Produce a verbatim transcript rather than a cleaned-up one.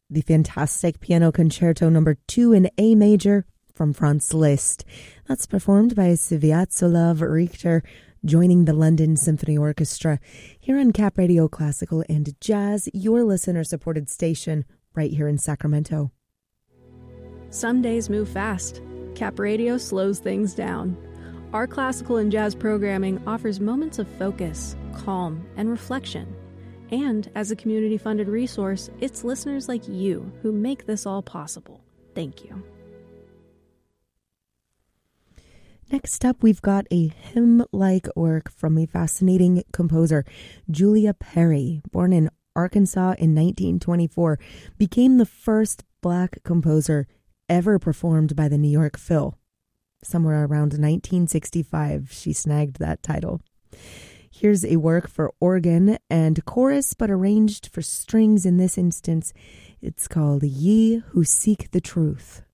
the fantastic Piano Concerto number two in A major from Franz Liszt. That's performed by Sviatoslav Richter, joining the London Symphony Orchestra here on Cap Radio Classical and Jazz, your listener-supported station right here in Sacramento. Some days move fast. Cap Radio slows things down. Our classical and jazz programming offers moments of focus, calm, and reflection. And as a community-funded resource, it's listeners like you who make this all possible. Thank you. Next up, we've got a hymn-like work from a fascinating composer. Julia Perry, born in Arkansas in nineteen twenty-four, became the first Black composer ever performed by the New York Phil. Somewhere around nineteen sixty-five, she snagged that title. Here's a work for organ and chorus, but arranged for strings in this instance. It's called Ye Who Seek the Truth.